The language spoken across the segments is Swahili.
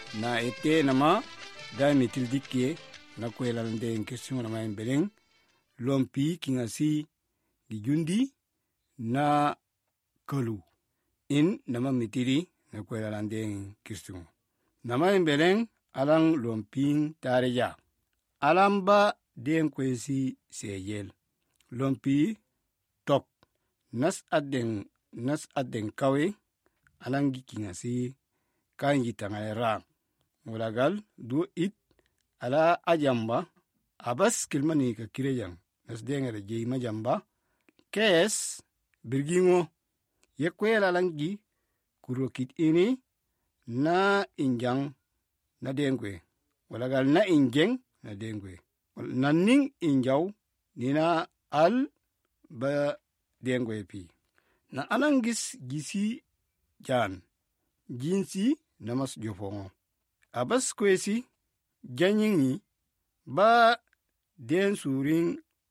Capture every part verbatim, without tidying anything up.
na ete nama da mitil dikke na kwela lande nkesimo nama embeleng lompi kingasi gijundi na kalu in nama mitiri na kwela lande nkesimo nama embeleng alang lomping tareja alamba den kwesi seyel lompi top nas aden nas aden kawe alangi kingasi kanji tangara mulagal du it ala ajamba abas kilmani ka kirejang nas dengere jey majamba kes birgingo yekwela langi kurokit ini na injang na dengwe walagal na injeng na dengwe naning injaw nina al ba dengwe pi na alangis gisi jan jinsi namas jofongo abas kwesi janyingi ba den suring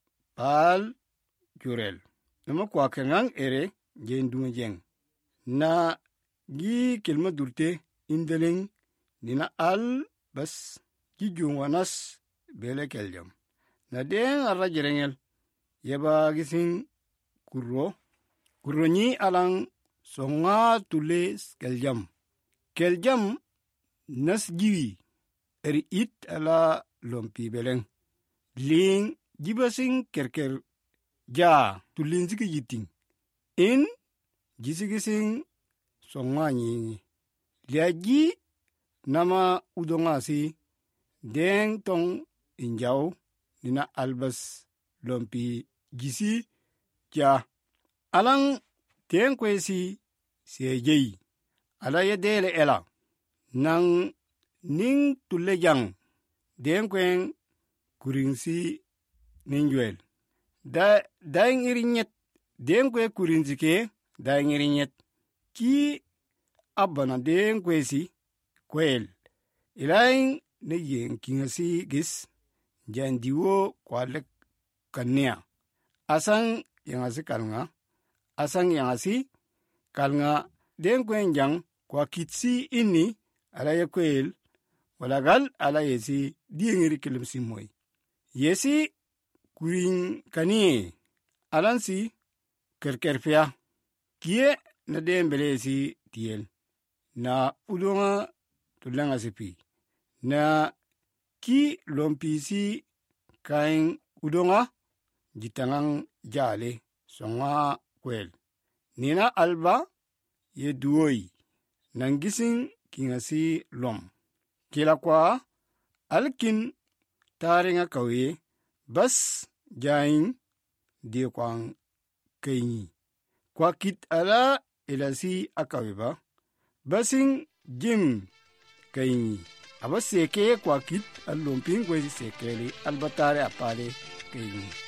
pal jurel nama kwa kengang ere jen dunga jeng na gi kilma durte indeleng nina al bas gi jungwanas bele keljam na den arra jerengel yeba gisin kurro kurro nyi alang songa tule keljam keljam nas jiwi eri it ala lompi beleng ling jibasing kerker ja tulin ziki yiting in jisigising songa nyi liaji nama udonga si deng tong injaw nina albas lompi gisi ja alang ten kwesi sejei ala ye dele ela nang ning tulejang den kwen kuringsi ninjuel da daing irinyet den kwe kurinzike daing irinyet ki abana den kwesi kwel ilaing ne yen kingasi gis jandiwo kwalek kania asang yangasi kalnga asang yangasi kalnga den kwen jang kwa kitsi ini ala ya kwel walagal ala yesi diengiri kilimsi moy yesi kuring kanie alansi kerkerfia kie na dembele si tiel na udonga tulanga sipi na ki lompi si kain udonga jitangang jale songa kwel nina alba ye duoi nangising kingasi lom kila kwa alkin taringa kawe bas jain die kwang kaini kwa kit ala ilasi akaweba basing jim kaini abas seke kwa kit allomping kwesi sekeli albatare apale kaini